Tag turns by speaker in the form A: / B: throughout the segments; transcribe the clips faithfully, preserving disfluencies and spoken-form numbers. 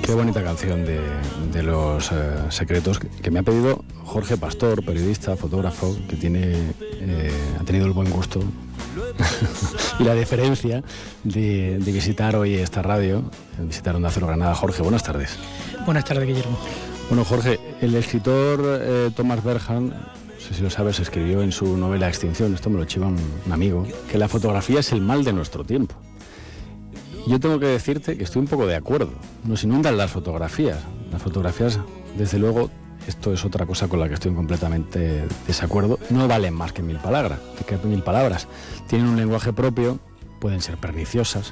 A: Qué bonita canción de, de Los eh, Secretos que me ha pedido Jorge Pastor, periodista, fotógrafo, que tiene eh, ha tenido el buen gusto y la deferencia de, de visitar hoy esta radio, de visitar Onda Cero Granada. Jorge, buenas tardes.
B: Buenas tardes, Guillermo.
A: Bueno, Jorge, el escritor eh, Thomas Berhan, no sé si lo sabes, escribió en su novela Extinción, esto me lo chiva un, un amigo, que la fotografía es el mal de nuestro tiempo. Yo tengo que decirte que estoy un poco de acuerdo. Nos inundan las fotografías. Las fotografías, desde luego, esto es otra cosa con la que estoy en completamente desacuerdo, no valen más que mil palabras. Que mil palabras. Tienen un lenguaje propio, pueden ser perniciosas,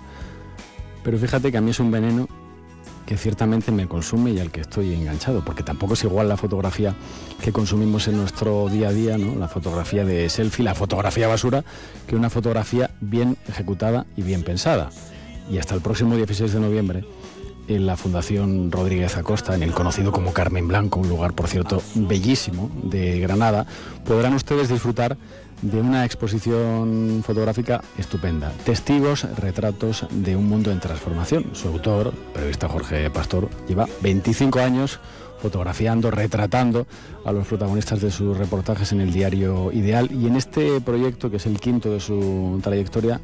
A: pero fíjate que a mí es un veneno que ciertamente me consume y al que estoy enganchado, porque tampoco es igual la fotografía que consumimos en nuestro día a día, ¿no? La fotografía de selfie, la fotografía basura, que una fotografía bien ejecutada y bien pensada. Y hasta el próximo dieciséis de noviembre, en la Fundación Rodríguez Acosta, en el conocido como Carmen Blanco, un lugar, por cierto, bellísimo de Granada, podrán ustedes disfrutar de una exposición fotográfica estupenda. Testigos, retratos de un mundo en transformación. Su autor, el periodista Jorge Pastor, lleva veinticinco años fotografiando, retratando a los protagonistas de sus reportajes en el diario Ideal. Y en este proyecto, que es el quinto de su trayectoria,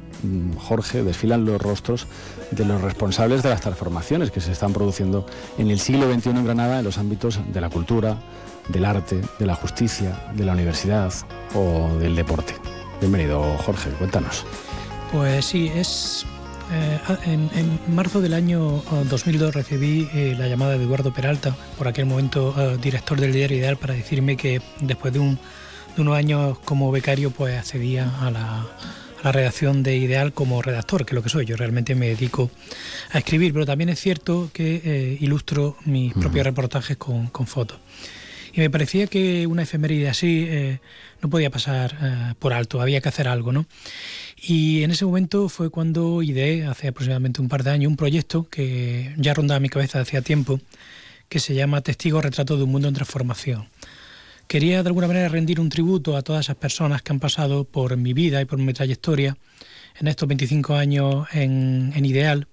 A: Jorge, desfilan los rostros de los responsables de las transformaciones que se están produciendo en el siglo veintiuno en Granada en los ámbitos de la cultura, del arte, de la justicia, de la universidad o del deporte. Bienvenido, Jorge, cuéntanos.
B: Pues sí, es eh, en, en marzo del año dos mil dos recibí eh, la llamada de Eduardo Peralta, por aquel momento eh, director del diario Ideal, para decirme que después de, un, de unos años como becario pues accedía a la la redacción de Ideal como redactor, que es lo que soy. Yo realmente me dedico a escribir, pero también es cierto que eh, ilustro mis uh-huh. propios reportajes con, con fotos. Y me parecía que una efeméride así eh, no podía pasar eh, por alto, había que hacer algo, ¿no? Y en ese momento fue cuando ideé, hace aproximadamente un par de años, un proyecto que ya rondaba mi cabeza hacía tiempo, que se llama Testigo, retrato de un mundo en transformación. Quería de alguna manera rendir un tributo a todas esas personas que han pasado por mi vida y por mi trayectoria en estos veinticinco años en, en Ideal.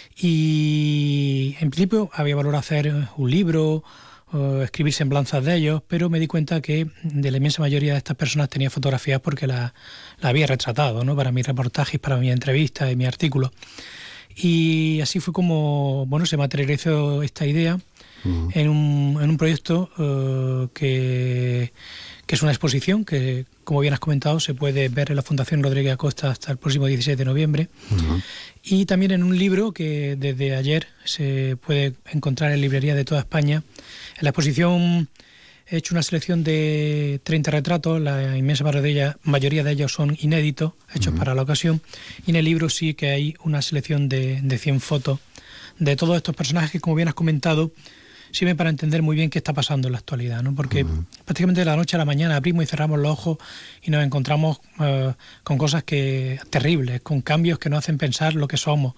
B: Y en principio había valor hacer un libro, o escribir semblanzas de ellos, pero me di cuenta que de la inmensa mayoría de estas personas tenía fotografías porque las la había retratado, ¿no? Para mis reportajes, para mis entrevistas y mis artículos. Y así fue como, bueno, se materializó esta idea. Uh-huh. En, un, en un proyecto uh, que, que es una exposición que, como bien has comentado, se puede ver en la Fundación Rodríguez Acosta hasta el próximo dieciséis de noviembre. Uh-huh. Y también en un libro que desde ayer se puede encontrar en librerías de toda España. En la exposición he hecho una selección de treinta retratos, la inmensa mayoría, mayoría de ellos son inéditos, hechos uh-huh. para la ocasión. Y en el libro sí que hay una selección de, de cien fotos de todos estos personajes que, como bien has comentado, sirve para entender muy bien qué está pasando en la actualidad, ¿no? Porque uh-huh. prácticamente de la noche a la mañana abrimos y cerramos los ojos y nos encontramos uh, con cosas que terribles, con cambios que nos hacen pensar lo que somos,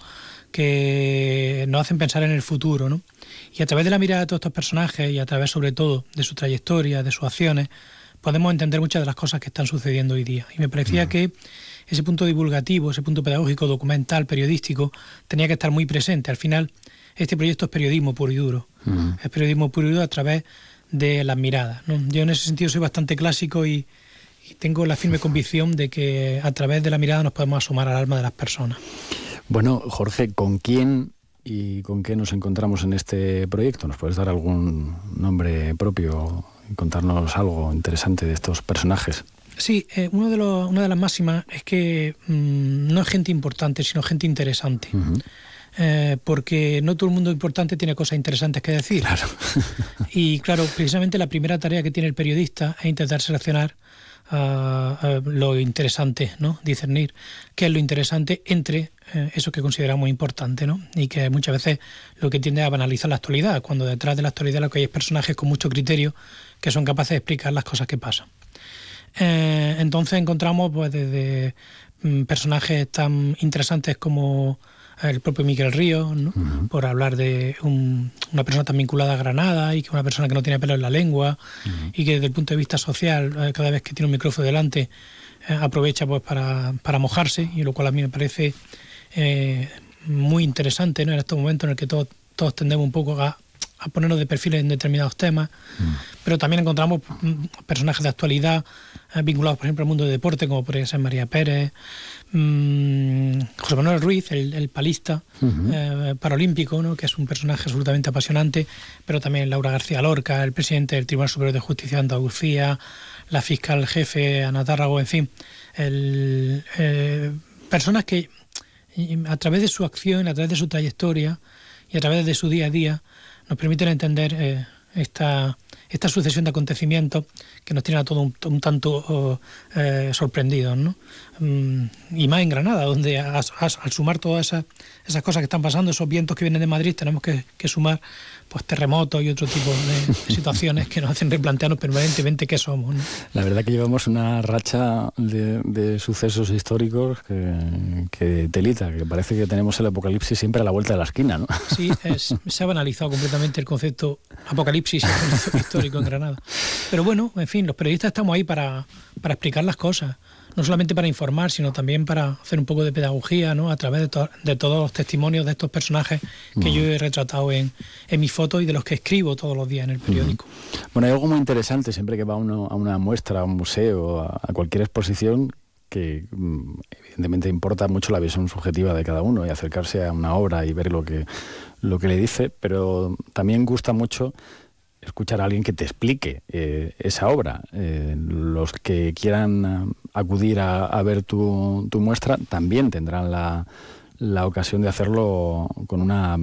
B: que nos hacen pensar en el futuro, ¿no? Y a través de la mirada de todos estos personajes y a través sobre todo de su trayectoria, de sus acciones, podemos entender muchas de las cosas que están sucediendo hoy día. Y me parecía uh-huh. que ese punto divulgativo, ese punto pedagógico, documental, periodístico, tenía que estar muy presente. Al final, este proyecto es periodismo puro y duro. Uh-huh. Es periodismo puro y duro a través de las miradas, ¿no? Yo en ese sentido soy bastante clásico y, y tengo la firme convicción de que a través de la mirada nos podemos asomar al alma de las personas.
A: Bueno, Jorge, ¿con quién y con qué nos encontramos en este proyecto? ¿Nos puedes dar algún nombre propio y contarnos algo interesante de estos personajes?
B: Sí, eh, uno de los, una de las máximas es que mmm, no es gente importante, sino gente interesante. Uh-huh. Eh, porque no todo el mundo importante tiene cosas interesantes que decir.
A: Claro.
B: Y claro, precisamente la primera tarea que tiene el periodista es intentar seleccionar uh, uh, lo interesante, ¿no? Discernir qué es lo interesante entre uh, eso que consideramos importante, ¿no? Y que muchas veces lo que tiende a banalizar la actualidad, cuando detrás de la actualidad lo que hay es personajes con mucho criterio que son capaces de explicar las cosas que pasan. Eh, entonces encontramos pues desde um, personajes tan interesantes como el propio Miguel Ríos, ¿no? Uh-huh. Por hablar de un, una persona tan vinculada a Granada y que una persona que no tiene pelo en la lengua uh-huh. y que desde el punto de vista social, eh, cada vez que tiene un micrófono delante, eh, aprovecha pues para, para mojarse, y lo cual a mí me parece eh, muy interesante, ¿no? En estos momentos en el que todo, todos tendemos un poco a, a ponernos de perfil en determinados temas, mm. pero también encontramos personajes de actualidad eh, vinculados, por ejemplo, al mundo del deporte, como podría ser María Pérez, mmm, José Manuel Ruiz, el, el palista uh-huh. eh, paralímpico, ¿no?, que es un personaje absolutamente apasionante, pero también Laura García Lorca, el presidente del Tribunal Superior de Justicia de Andalucía, la fiscal jefe Ana Tárrago, en fin, el, eh, personas que a través de su acción, a través de su trayectoria y a través de su día a día nos permiten entender eh, esta, esta sucesión de acontecimientos que nos tienen a todos un, un tanto oh, eh, sorprendidos, ¿no? Um, y más en Granada, donde a, a, al sumar todas esas, esas cosas que están pasando, esos vientos que vienen de Madrid, tenemos que, que sumar pues terremotos y otro tipo de, de situaciones que nos hacen replantearnos permanentemente qué somos, ¿no?
A: La verdad que llevamos una racha de, de sucesos históricos que, que telita, que parece que tenemos el apocalipsis siempre a la vuelta de la esquina, ¿no?
B: Sí, es, se ha banalizado completamente el concepto apocalipsis histórico en Granada. Pero bueno, en fin, los periodistas estamos ahí para, para explicar las cosas, no solamente para informar, sino también para hacer un poco de pedagogía, ¿no?, a través de, to- de todos los testimonios de estos personajes que uh-huh. yo he retratado en, en mis fotos y de los que escribo todos los días en el periódico.
A: Uh-huh. Bueno, hay algo muy interesante siempre que va uno a una muestra, a un museo, a, a cualquier exposición, que evidentemente importa mucho la visión subjetiva de cada uno y acercarse a una obra y ver lo que, lo que le dice, pero también gusta mucho escuchar a alguien que te explique eh, esa obra. Eh, los que quieran acudir a, a ver tu, tu muestra también tendrán la, la ocasión de hacerlo con una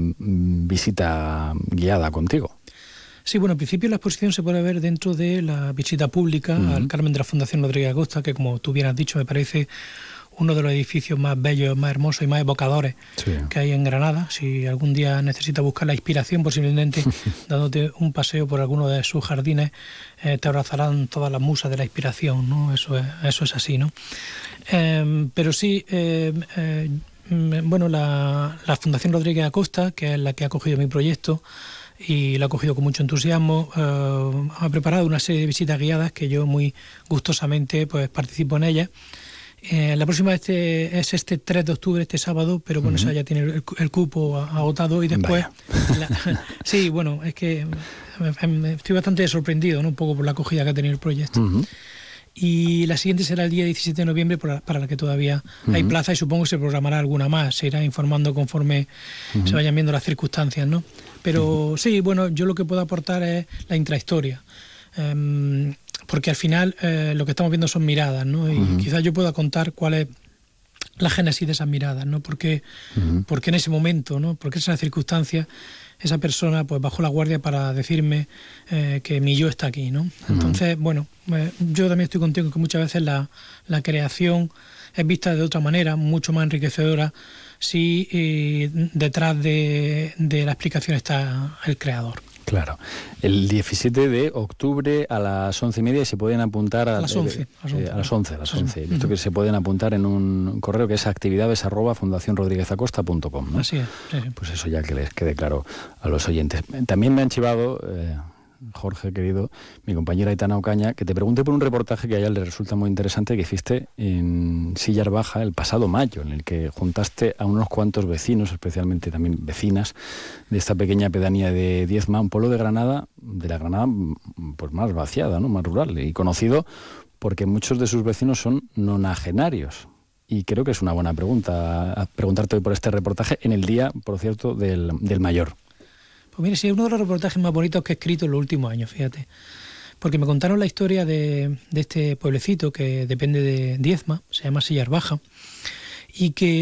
A: visita guiada contigo.
B: Sí, bueno, en principio la exposición se puede ver dentro de la visita pública uh-huh. al Carmen de la Fundación Rodríguez Acosta, que, como tú bien has dicho, me parece uno de los edificios más bellos, más hermosos y más evocadores sí. que hay en Granada. Si algún día necesitas buscar la inspiración, posiblemente dándote un paseo por alguno de sus jardines, eh, te abrazarán todas las musas de la inspiración, ¿no? Eso es, eso es así, ¿no? Eh, pero sí, eh, eh, bueno, la, la Fundación Rodríguez Acosta, que es la que ha acogido mi proyecto y la ha cogido con mucho entusiasmo, eh, ha preparado una serie de visitas guiadas que yo muy gustosamente pues participo en ellas. Eh, la próxima este, es este tres de octubre, este sábado, pero bueno, uh-huh. esa ya tiene el, el cupo agotado y después... La, sí, bueno, es que estoy bastante sorprendido, ¿no?, un poco por la acogida que ha tenido el proyecto. Uh-huh. Y la siguiente será el día diecisiete de noviembre, para, para la que todavía uh-huh. hay plaza, y supongo que se programará alguna más, se irá informando conforme uh-huh. se vayan viendo las circunstancias, ¿no? Pero uh-huh. sí, bueno, yo lo que puedo aportar es la intrahistoria. Um, porque al final eh, lo que estamos viendo son miradas, ¿no? Y uh-huh. quizás yo pueda contar cuál es la génesis de esas miradas, ¿no? Porque, uh-huh. porque en ese momento, ¿no?, porque en esas circunstancias, esa persona pues bajó la guardia para decirme eh, que mi yo está aquí, ¿no? Uh-huh. Entonces, bueno, eh, yo también estoy contigo que muchas veces la, la creación es vista de otra manera, mucho más enriquecedora, si eh, detrás de, de la explicación está el creador.
A: Claro. El diecisiete de octubre a las once y media se pueden apuntar... A,
B: a las once.
A: Eh, a las once, a las once. Uh-huh. Esto que se pueden apuntar en un correo que es actividades arroba fundación rodríguez acosta punto com, ¿no?
B: Así es. Sí, sí.
A: Pues eso ya que les quede claro a los oyentes. También me han chivado... Eh, Jorge, querido, mi compañera Aitana Ocaña, que te pregunte por un reportaje que a ella le resulta muy interesante que hiciste en Sillar Baja el pasado mayo, en el que juntaste a unos cuantos vecinos, especialmente también vecinas, de esta pequeña pedanía de Diezma, un pueblo de Granada, de la Granada pues más vaciada, ¿no?, más rural, y conocido porque muchos de sus vecinos son nonagenarios. Y creo que es una buena pregunta, a preguntarte hoy por este reportaje en el día, por cierto, del, del mayor.
B: Pues mire, sí, es uno de los reportajes más bonitos que he escrito en los últimos años, fíjate. Porque me contaron la historia de, de este pueblecito que depende de Diezma, se llama Sillar Baja, y que